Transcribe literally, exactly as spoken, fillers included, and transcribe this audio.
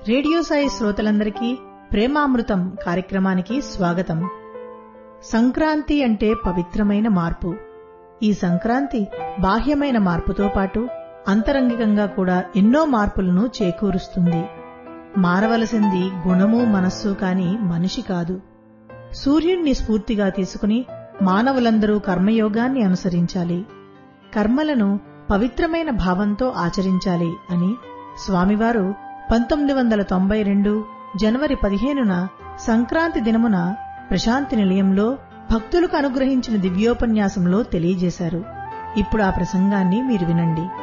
Radio Sai శ్రోతలందరికీ ప్రేమామృతం కార్యక్రమానికి స్వాగతం. సంక్రాంతి అంటే పవిత్రమైన మార్పు. ఈ సంక్రాంతి బాహ్యమైన మార్పుతో పాటు అంతరంగికంగా కూడా ఎన్నో మార్పులను చేకూరుస్తుంది. మారవలసింది గుణము మనస్సు కాని మనిషి కాదు. సూర్యుణ్ణి స్ఫూర్తిగా తీసుకుని మానవులందరూ కర్మయోగాన్ని అనుసరించాలి, కర్మలను పవిత్రమైన భావంతో ఆచరించాలి అని స్వామివారు పంతొమ్మిది వందల తొంభై రెండు జనవరి పదిహేనున సంక్రాంతి దినమున ప్రశాంతి నిలయంలో భక్తులకు అనుగ్రహించిన దివ్యోపన్యాసంలో తెలియజేశారు. ఇప్పుడు ఆ ప్రసంగాన్ని మీరు వినండి.